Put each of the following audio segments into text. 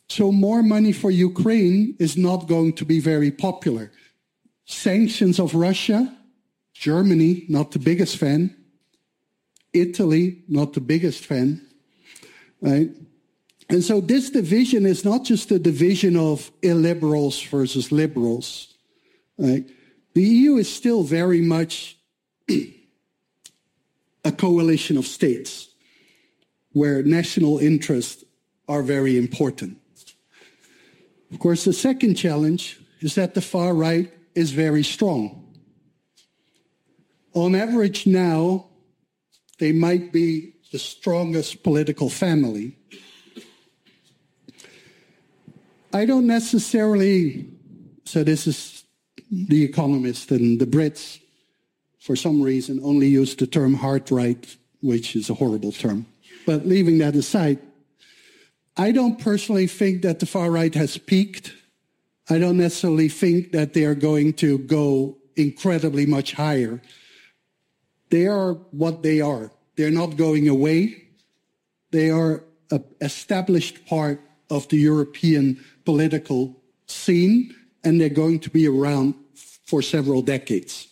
So more money for Ukraine is not going to be very popular. Sanctions of Russia, Germany, not the biggest fan. Italy, not the biggest fan. Right? And so this division is not just a division of illiberals versus liberals. Right? The EU is still very much a coalition of states where national interests are very important. Of course, the second challenge is that the far right is very strong. On average now, they might be the strongest political family. I don't necessarily, so this is The Economist and the Brits, for some reason, only use the term hard right, which is a horrible term. But leaving that aside, I don't personally think that the far right has peaked. I don't necessarily think that they are going to go incredibly much higher. They are what they are. They're not going away. They are an established part of the European political scene, and they're going to be around for several decades.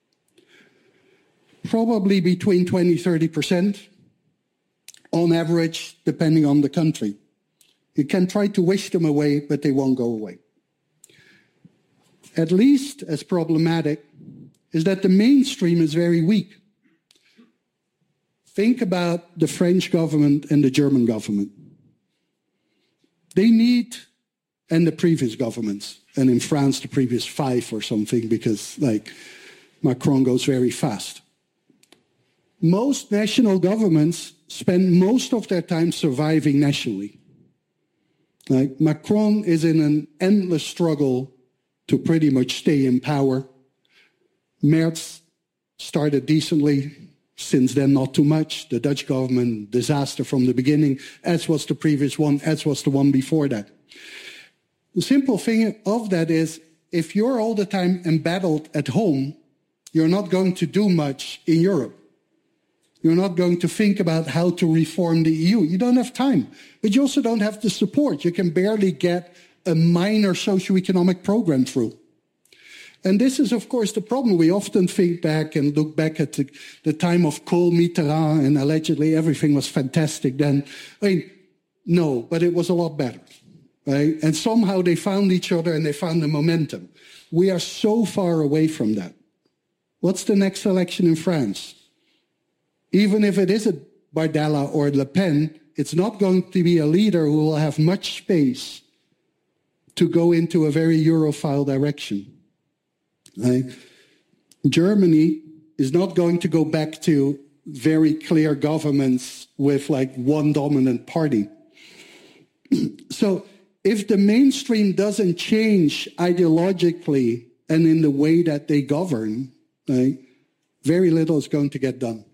Probably between 20-30% on average, depending on the country. You can try to wish them away, but they won't go away. At least as problematic is that the mainstream is very weak. Think about the French government and the German government. They need, and the previous governments, and in France the previous 5 or something, because Macron goes very fast. Most national governments spend most of their time surviving nationally. Macron is in an endless struggle to pretty much stay in power. Merz started decently, since then not too much. The Dutch government, disaster from the beginning, as was the previous one, as was the one before that. The simple thing of that is, if you're all the time embattled at home, you're not going to do much in Europe. You're not going to think about how to reform the EU. You don't have time. But you also don't have the support. You can barely get a minor socioeconomic program through. And this is, of course, the problem. We often think back and look back at the time of Kohl, Mitterrand, and allegedly everything was fantastic then. No, but it was a lot better. Right? And somehow they found each other and they found the momentum. We are so far away from that. What's the next election in France? Even if it is a Bardella or Le Pen, it's not going to be a leader who will have much space to go into a very Europhile direction. Right? Germany is not going to go back to very clear governments with one dominant party. So if the mainstream doesn't change ideologically and in the way that they govern, right, very little is going to get done.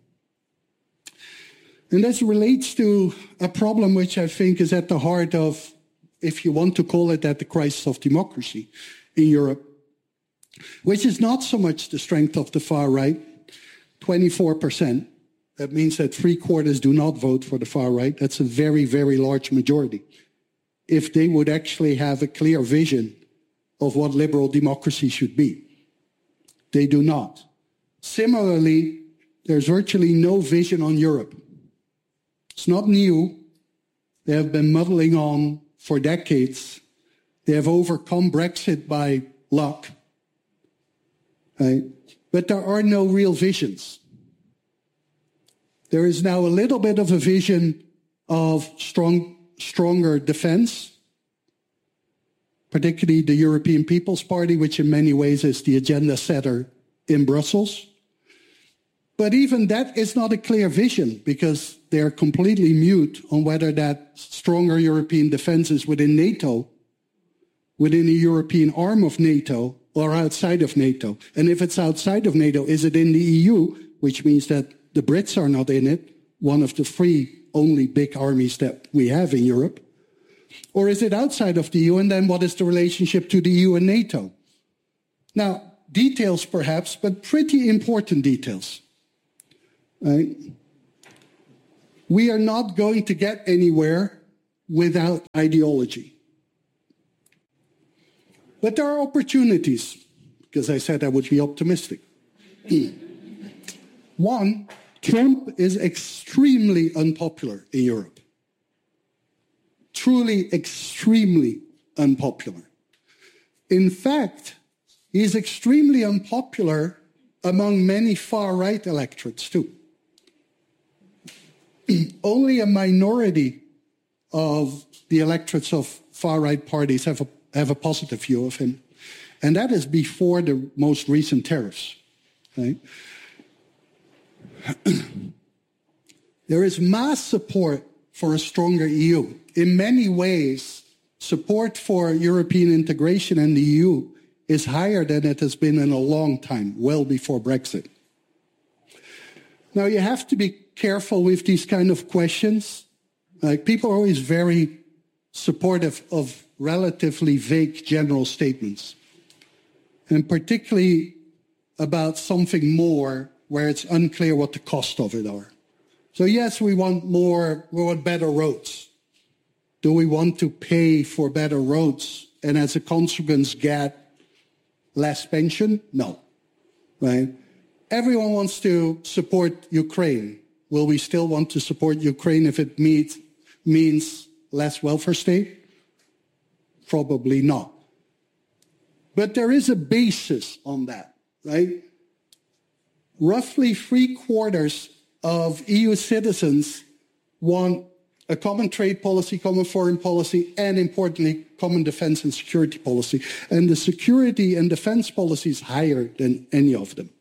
And this relates to a problem which I think is at the heart of, if you want to call it that, the crisis of democracy in Europe, which is not so much the strength of the far right, 24%. That means that 3/4 do not vote for the far right. That's a very, very large majority. If they would actually have a clear vision of what liberal democracy should be. They do not. Similarly, there's virtually no vision on Europe. It's not new. They have been muddling on for decades. They have overcome Brexit by luck. Right? But there are no real visions. There is now a little bit of a vision of stronger defense, particularly the European People's Party, which in many ways is the agenda setter in Brussels. But even that is not a clear vision, because they're completely mute on whether that stronger European defense is within NATO, within the European arm of NATO, or outside of NATO. And if it's outside of NATO, is it in the EU, which means that the Brits are not in it, one of the 3 only big armies that we have in Europe? Or is it outside of the EU, and then what is the relationship to the EU and NATO? Now, details perhaps, but pretty important details. Right? We are not going to get anywhere without ideology. But there are opportunities, because I said I would be optimistic. One, Trump is extremely unpopular in Europe. Truly extremely unpopular. In fact, he is extremely unpopular among many far-right electorates too. Only a minority of the electorates of far-right parties have a positive view of him. And that is before the most recent tariffs. Right? There is mass support for a stronger EU. In many ways, support for European integration and the EU is higher than it has been in a long time, well before Brexit. Now, you have to be careful with these kind of questions. Like, people are always very supportive of relatively vague general statements, and particularly about something more where it's unclear what the cost of it are. So yes, we want better roads. Do we want to pay for better roads and as a consequence get less pension? No, right? Everyone wants to support Ukraine. Will we still want to support Ukraine if it means less welfare state? Probably not. But there is a basis on that, right? Roughly 3/4 of EU citizens want a common trade policy, common foreign policy, and importantly, common defense and security policy. And the security and defense policy is higher than any of them.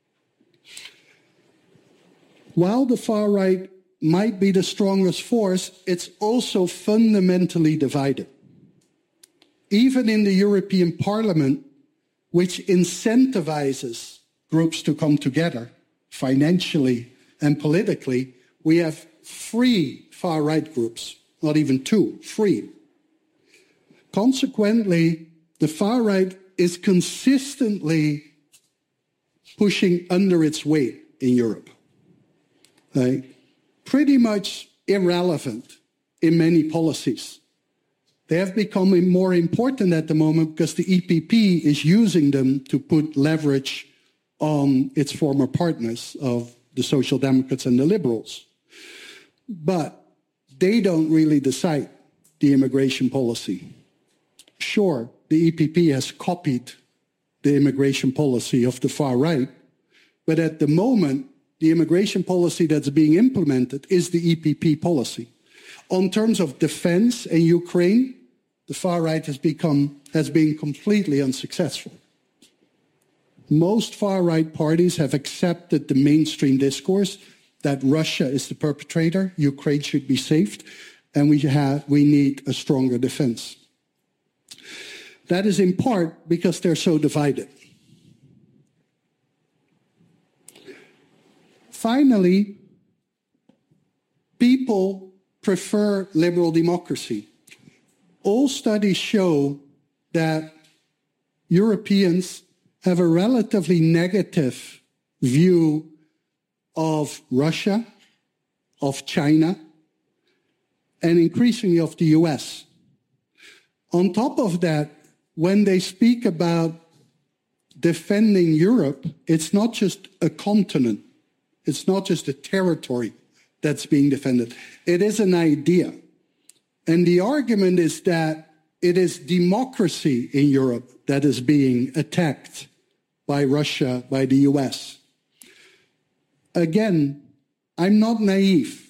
While the far right might be the strongest force, it's also fundamentally divided. Even in the European Parliament, which incentivizes groups to come together financially and politically, we have 3 far-right groups, not even 2, 3. Consequently, the far right is consistently pushing under its weight in Europe. Right? Pretty much irrelevant in many policies. They have become more important at the moment because the EPP is using them to put leverage on its former partners of the Social Democrats and the Liberals. But they don't really decide the immigration policy. Sure, the EPP has copied the immigration policy of the far right, but at the moment, the immigration policy that's being implemented is the EPP policy. On terms of defense and Ukraine, the far right has been completely unsuccessful. Most far right parties have accepted the mainstream discourse that Russia is the perpetrator, Ukraine should be saved, and we need a stronger defense. That is in part because they're so divided. Finally, people prefer liberal democracy. All studies show that Europeans have a relatively negative view of Russia, of China, and increasingly of the US. On top of that, when they speak about defending Europe, it's not just a continent. It's not just a territory that's being defended. It is an idea. And the argument is that it is democracy in Europe that is being attacked by Russia, by the US. Again, I'm not naive.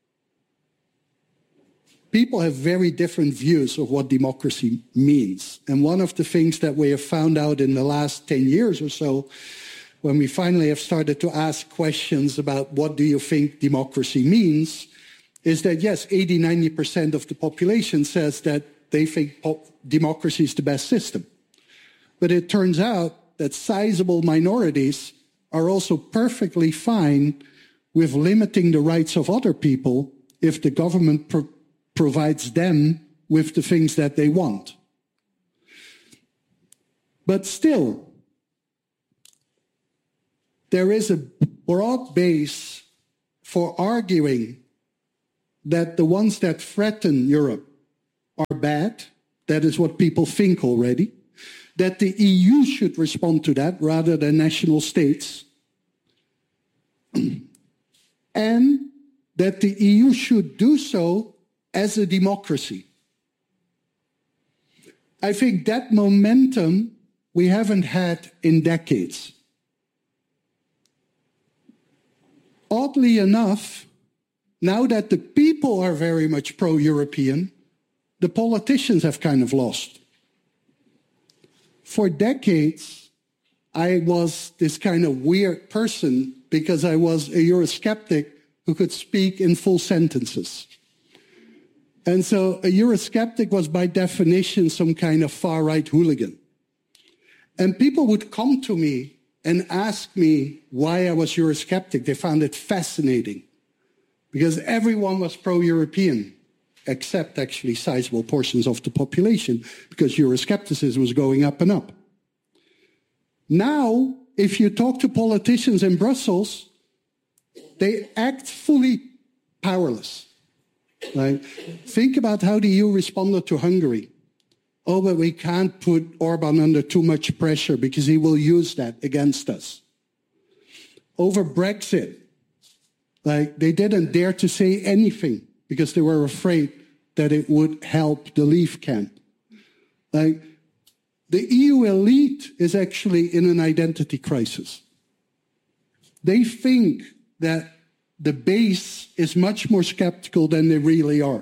People have very different views of what democracy means. And one of the things that we have found out in the last 10 years or so, when we finally have started to ask questions about what do you think democracy means, is that yes, 80-90% of the population says that they think democracy is the best system. But it turns out that sizable minorities are also perfectly fine with limiting the rights of other people if the government provides them with the things that they want. But still, there is a broad base for arguing that the ones that threaten Europe are bad. That is what people think already. that the EU should respond to that rather than national states, and that the EU should do so as a democracy. I think that momentum we haven't had in decades. Oddly enough, now that the people are very much pro-European, the politicians have kind of lost. For decades, I was this kind of weird person because I was a Eurosceptic who could speak in full sentences. And so a Eurosceptic was by definition some kind of far-right hooligan. And people would come to me and ask me why I was Eurosceptic. They found it fascinating because everyone was pro-European, except actually sizable portions of the population, because Euroscepticism was going up and up. Now, if you talk to politicians in Brussels, they act fully powerless. Right? Think about how the EU responded to Hungary. Oh, but we can't put Orban under too much pressure because he will use that against us. Over Brexit, they didn't dare to say anything because they were afraid that it would help the Leave camp. The EU elite is actually in an identity crisis. They think that the base is much more skeptical than they really are.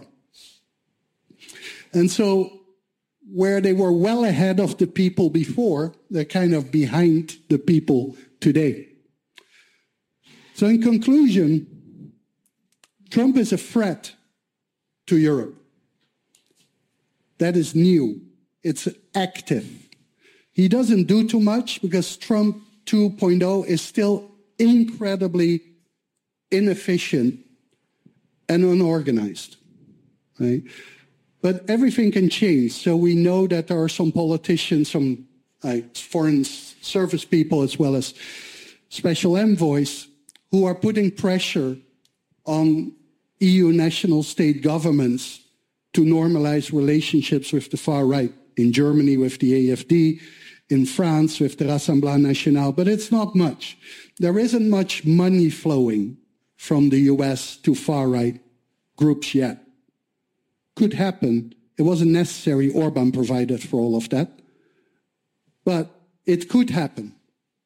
And so where they were well ahead of the people before, they're kind of behind the people today. So in conclusion, Trump is a threat to Europe. That is new. It's active. He doesn't do too much because Trump 2.0 is still incredibly inefficient and unorganized. Right? But everything can change. So we know that there are some politicians, some foreign service people, as well as special envoys, who are putting pressure on EU national state governments to normalize relationships with the far right. In Germany with the AfD, in France with the Rassemblement National, but it's not much. There isn't much money flowing from the US to far right groups yet. Could happen. It wasn't necessary. Orban provided for all of that. But it could happen.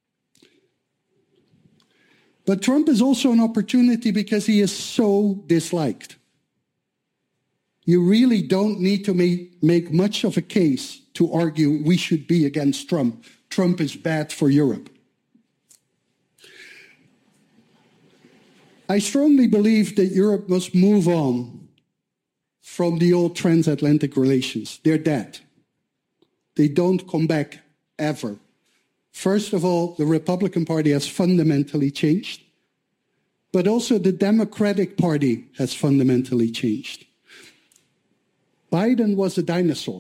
But Trump is also an opportunity because he is so disliked. You really don't need to make much of a case to argue we should be against Trump. Trump is bad for Europe. I strongly believe that Europe must move on from the old transatlantic relations. They're dead. They don't come back ever. First of all, the Republican Party has fundamentally changed, but also the Democratic Party has fundamentally changed. Biden was a dinosaur.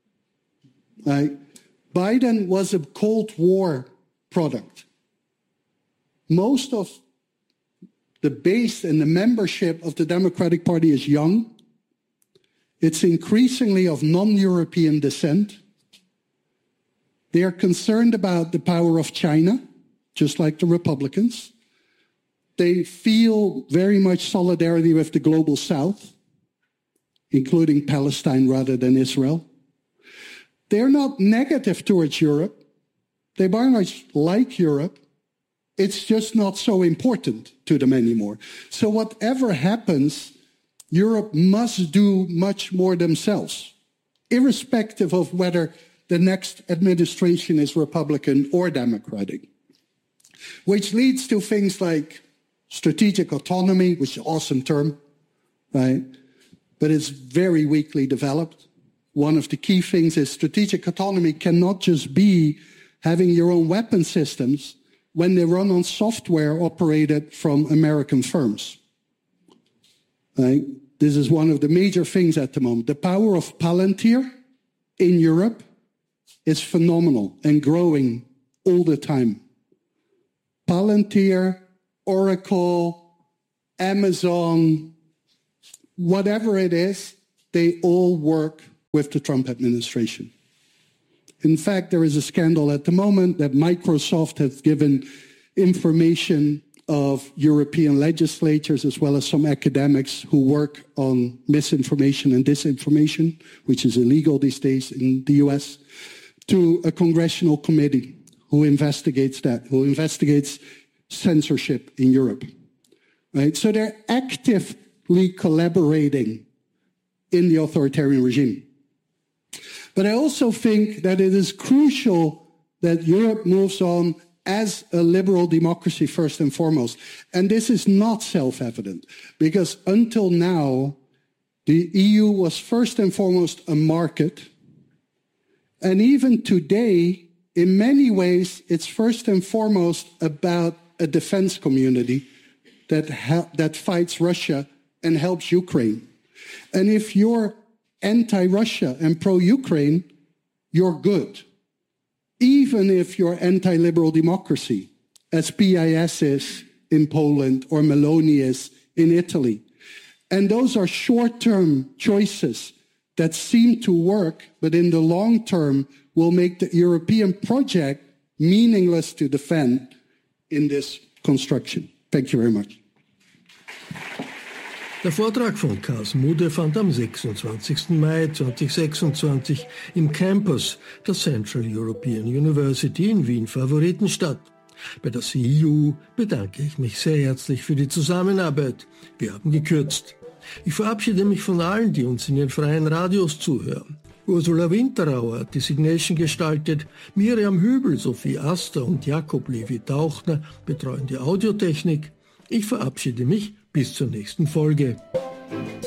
Biden was a Cold War product. Most of the base and the membership of the Democratic Party is young. It's increasingly of non-European descent. They are concerned about the power of China, just like the Republicans. They feel very much solidarity with the global South, including Palestine rather than Israel. They're not negative towards Europe. They very much like Europe. It's just not so important to them anymore. So whatever happens, Europe must do much more themselves, irrespective of whether the next administration is Republican or Democratic, which leads to things like strategic autonomy, which is an awesome term, right? But it's very weakly developed. One of the key things is strategic autonomy cannot just be having your own weapon systems when they run on software operated from American firms. Right? This is one of the major things at the moment. The power of Palantir in Europe is phenomenal and growing all the time. Palantir, Oracle, Amazon, whatever it is, they all work with the Trump administration. In fact, there is a scandal at the moment that Microsoft has given information of European legislators as well as some academics who work on misinformation and disinformation, which is illegal these days in the US, to a congressional committee who investigates that, who investigates censorship in Europe. Right? So they're actively collaborating in the authoritarian regime. But I also think that it is crucial that Europe moves on as a liberal democracy first and foremost. And this is not self-evident, because until now, the EU was first and foremost a market. And even today, in many ways, it's first and foremost about a defense community that fights Russia and helps Ukraine. And if you're anti-Russia and pro-Ukraine, you're good. Even if you're anti-liberal democracy, as PIS is in Poland or Meloni is in Italy. And those are short-term choices that seem to work, but in the long term will make the European project meaningless to defend in this construction. Thank you very much. Der Vortrag von Cas Mudde fand am 26. Mai 2026 im Campus der Central European University in Wien-Favoriten statt. Bei der CEU bedanke ich mich sehr herzlich für die Zusammenarbeit. Wir haben gekürzt. Ich verabschiede mich von allen, die uns in den freien Radios zuhören. Ursula Winterauer hat die Signation gestaltet, Miriam Hübel, Sophie Aster und Jakob Levi-Tauchner betreuen die Audiotechnik. Ich verabschiede mich bis zur nächsten Folge.